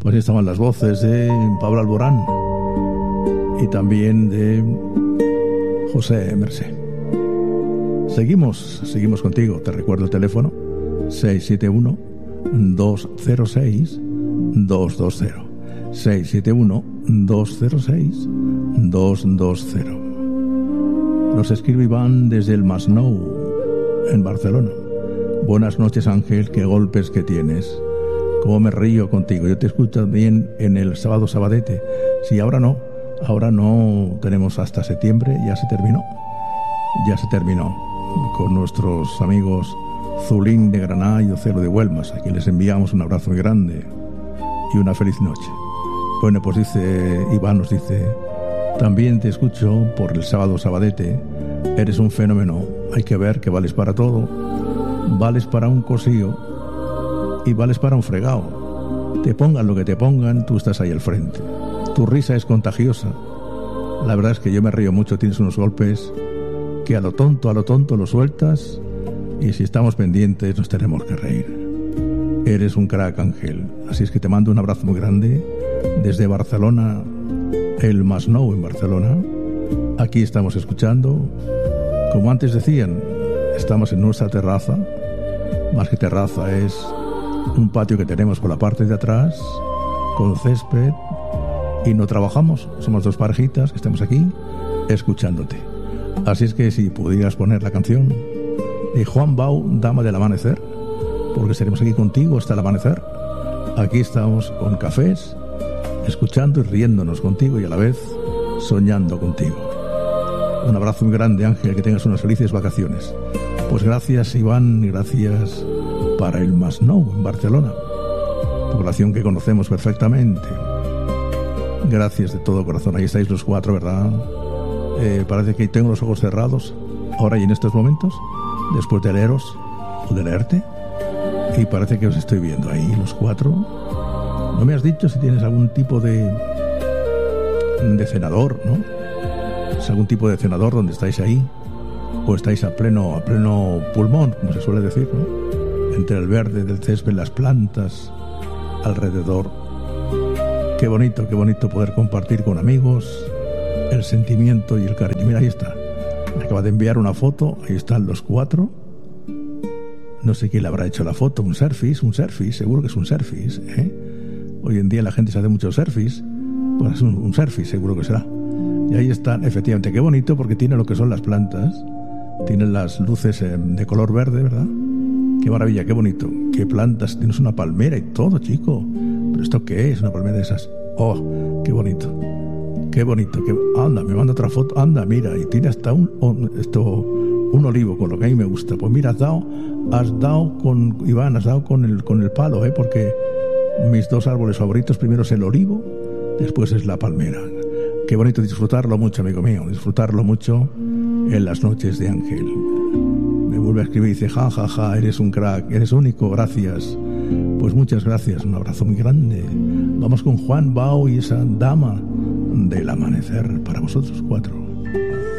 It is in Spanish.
Pues ahí estaban las voces de Pablo Alborán y también de José Mercé. Seguimos contigo. Te recuerdo el teléfono 671-206-220. 671-206-220. Nos escribe Iván desde el Masnou, en Barcelona. Buenas noches, Ángel, qué golpes que tienes. Cómo me río contigo. Yo te escucho también en el sábado sabadete. Sí, ahora no tenemos hasta septiembre, ya se terminó con nuestros amigos Zulín de Granada y Ocelo de Huelmas, a quienes les enviamos un abrazo muy grande y una feliz noche. Bueno, pues Iván nos dice: también te escucho por el sábado sabadete, eres un fenómeno, hay que ver que vales para todo, vales para un cosío y vales para un fregado. Te pongan lo que te pongan, tú estás ahí al frente. Tu risa es contagiosa. La verdad es que yo me río mucho, tienes unos golpes que a lo tonto lo sueltas, y si estamos pendientes nos tenemos que reír. Eres un crack, Ángel. Así es que te mando un abrazo muy grande desde Barcelona, el Masnou en Barcelona. Aquí estamos escuchando, como antes decían, estamos en nuestra terraza. Más que terraza, es un patio que tenemos por la parte de atrás, con césped, y no trabajamos. Somos dos parejitas que estamos aquí escuchándote. Así es que si pudieras poner la canción de Juan Bau, Dama del Amanecer, porque estaremos aquí contigo hasta el amanecer. Aquí estamos con cafés, escuchando y riéndonos contigo y a la vez soñando contigo. Un abrazo muy grande, Ángel, que tengas unas felices vacaciones. Pues gracias, Iván, y gracias para el Masnou en Barcelona, población que conocemos perfectamente. Gracias de todo corazón. Ahí estáis los cuatro, ¿verdad? Parece que tengo los ojos cerrados ahora y en estos momentos, después de leeros o de leerte, y parece que os estoy viendo ahí los cuatro. No me has dicho si tienes algún tipo de cenador, ¿no? ¿Es algún tipo de cenador donde estáis ahí? ¿O estáis a pleno pulmón, como se suele decir, ¿no? Entre el verde del césped, las plantas alrededor. Qué bonito poder compartir con amigos el sentimiento y el cariño. Mira, ahí está. Me acaba de enviar una foto. Ahí están los cuatro. No sé quién le habrá hecho la foto. Un selfie, seguro que es un selfie, ¿eh? Hoy en día la gente se hace muchos selfies. Pues es un selfie, seguro que será. Y ahí están, efectivamente. Qué bonito, porque tiene lo que son las plantas. Tienen las luces de color verde, ¿verdad? Qué maravilla, qué bonito. Qué plantas. Tienes una palmera y todo, chico. ¿Pero esto qué es? Una palmera de esas. Oh, qué bonito. Qué bonito. Anda, me manda otra foto. Anda, mira. Y tiene hasta un olivo, con lo que a mí me gusta. Pues mira, has dado con Iván, has dado con el palo, porque mis dos árboles favoritos, primero es el olivo, después es la palmera. Qué bonito disfrutarlo mucho, amigo mío. Disfrutarlo mucho en las noches de Ángel. Me vuelve a escribir y dice: ja, ja, ja, eres un crack, eres único, gracias. Pues muchas gracias, un abrazo muy grande. Vamos con Juan Bau y esa Dama del Amanecer para vosotros cuatro.